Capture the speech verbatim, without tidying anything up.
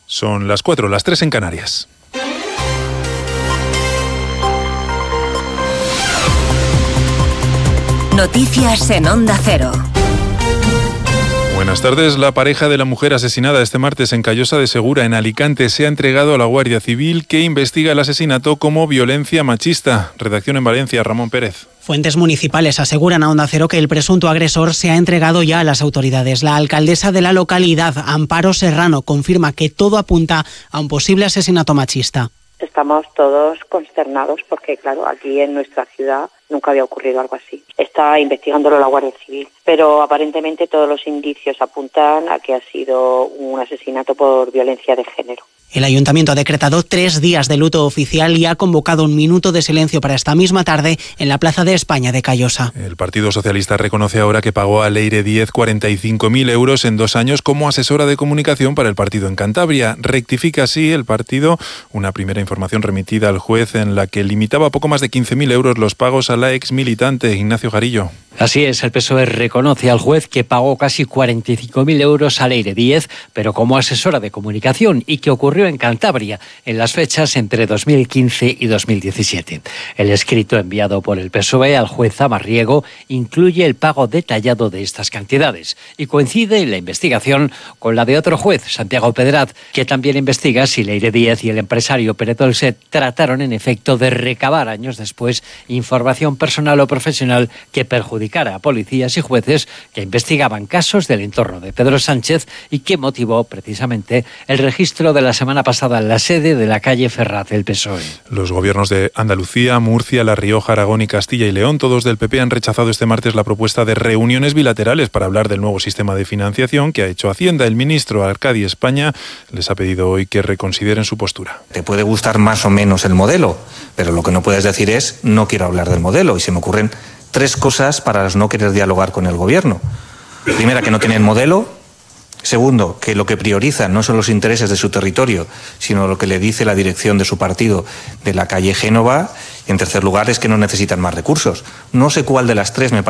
Son las cuatro, las tres en Canarias. Noticias en Onda Cero. Buenas tardes. La pareja de la mujer asesinada este martes en Callosa de Segura, en Alicante, se ha entregado a la Guardia Civil, que investiga el asesinato como violencia machista. Redacción en Valencia, Ramón Pérez. Fuentes municipales aseguran a Onda Cero que el presunto agresor se ha entregado ya a las autoridades. La alcaldesa de la localidad, Amparo Serrano, confirma que todo apunta a un posible asesinato machista. Estamos todos consternados porque, claro, aquí en nuestra ciudad nunca había ocurrido algo así. Está investigándolo la Guardia Civil, pero aparentemente todos los indicios apuntan a que ha sido un asesinato por violencia de género. El Ayuntamiento ha decretado tres días de luto oficial y ha convocado un minuto de silencio para esta misma tarde en la Plaza de España de Callosa. El Partido Socialista reconoce ahora que pagó a Leire Díez cuarenta y cinco mil euros en dos años como asesora de comunicación para el partido en Cantabria. Rectifica así el partido una primera información remitida al juez en la que limitaba a poco más de quince mil euros los pagos a la ex militante. Ignacio Jarillo. Así es, el P S O E reconoce al juez que pagó casi cuarenta y cinco mil euros a Leire Díez, pero como asesora de comunicación, y que ocurrió en Cantabria en las fechas entre dos mil quince y dos mil diecisiete. El escrito enviado por el P S O E al juez Zamarriego incluye el pago detallado de estas cantidades y coincide en la investigación con la de otro juez, Santiago Pedraz, que también investiga si Leire Díez y el empresario Pere Dolcet trataron en efecto de recabar años después información personal o profesional que perjudicara a policías y jueces que investigaban casos del entorno de Pedro Sánchez y que motivó precisamente el registro de la semana pasada en la sede de la calle Ferraz del P S O E. Los gobiernos de Andalucía, Murcia, La Rioja, Aragón y Castilla y León, todos del P P, han rechazado este martes la propuesta de reuniones bilaterales para hablar del nuevo sistema de financiación que ha hecho Hacienda. El ministro Arcadi España les ha pedido hoy que reconsideren su postura. Te puede gustar más o menos el modelo, pero lo que no puedes decir es no quiero hablar del modelo, y se me ocurren tres cosas para no querer dialogar con el gobierno. Primera, que no tienen modelo. Segundo, que lo que priorizan no son los intereses de su territorio, sino lo que le dice la dirección de su partido de la calle Génova. Y en tercer lugar, es que no necesitan más recursos. No sé cuál de las tres me parece